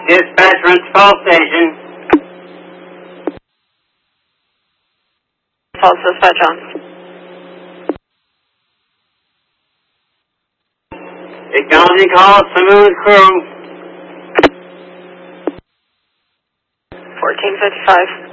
Dispatch Rents Falls Station. Falls Dispatch on. Acknowledging call, Smooth Crew. 1455.